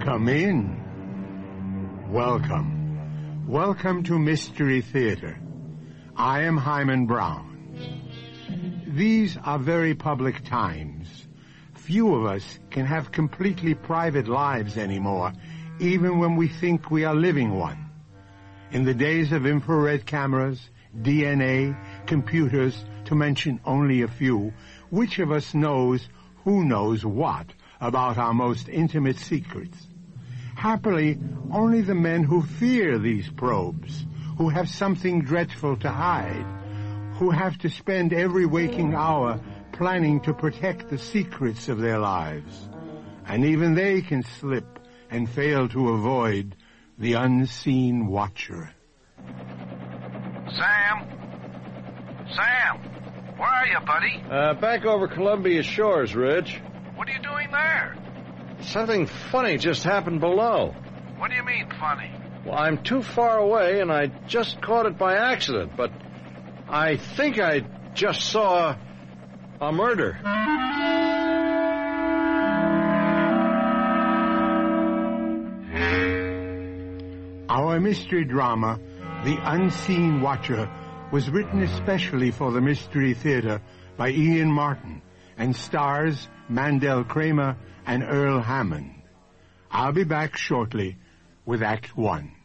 Come in. Welcome. Welcome to Mystery Theater. I am Hyman Brown. These are very public times. Few of us can have completely private lives anymore, even when we think we are living one. In the days of infrared cameras, DNA, computers, to mention only a few, which of us knows who knows what about our most intimate secrets? Happily, only the men who fear these probes, who have something dreadful to hide, who have to spend every waking hour planning to protect the secrets of their lives. And even they can slip and fail to avoid the unseen watcher. Sam? Sam? Where are you, buddy? Back over Columbia Shores, Ridge. What are you doing there? Something funny just happened below. What do you mean, funny? Well, I'm too far away, and I just caught it by accident, but I think I just saw a murder. Our mystery drama, The Unseen Watcher, was written especially for the Mystery Theater by Ian Martin and stars Mandel Kramer and Earl Hammond. I'll be back shortly with Act 1.